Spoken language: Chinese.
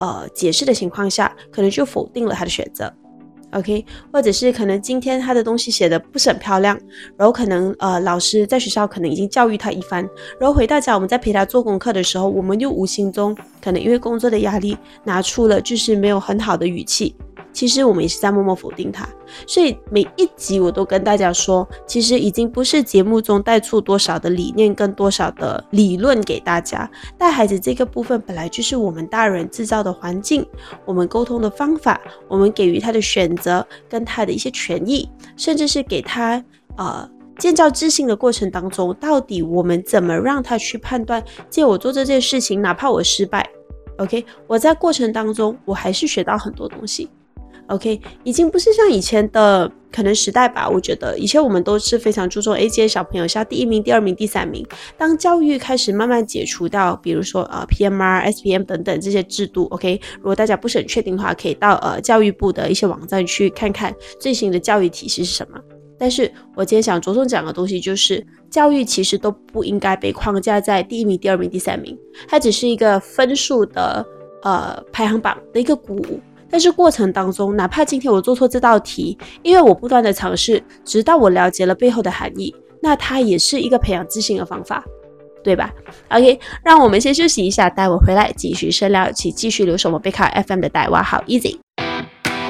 解释的情况下，可能就否定了他的选择。OK， 或者是可能今天他的东西写的不是很漂亮，然后可能老师在学校可能已经教育他一番，然后回到家我们在陪他做功课的时候，我们又无形中可能因为工作的压力拿出了就是没有很好的语气，其实我们也是在默默否定他。所以每一集我都跟大家说，其实已经不是节目中带出多少的理念跟多少的理论给大家，带孩子这个部分本来就是我们大人制造的环境，我们沟通的方法，我们给予他的选择跟他的一些权益，甚至是给他建造自信的过程当中，到底我们怎么让他去判断，借我做这件事情哪怕我失败 OK， 我在过程当中我还是学到很多东西。OK， 已经不是像以前的可能时代吧，我觉得以前我们都是非常注重这些小朋友是要第1名、第2名、第3名。当教育开始慢慢解除到比如说PMR、SPM 等等这些制度 OK， 如果大家不是很确定的话，可以到教育部的一些网站去看看最新的教育体系是什么。但是我今天想着重讲的东西就是教育其实都不应该被框架在第1名、第2名、第3名，它只是一个分数的排行榜的一个鼓舞。但是过程当中，哪怕今天我做错这道题，因为我不断的尝试，直到我了解了背后的含义，那它也是一个培养自信的方法，对吧 ？OK， 让我们先休息一下，待会回来继续深聊，一起继续留守我们贝卡 FM 的带娃好 easy。